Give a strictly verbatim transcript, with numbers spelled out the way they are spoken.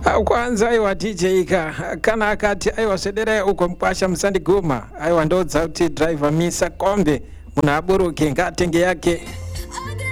kwanza aiwa D J ika kana akati aiwa sedere uko mpasha msandi guma aiwa ndo zauti driver misa kombe munaburuke ngatenge yake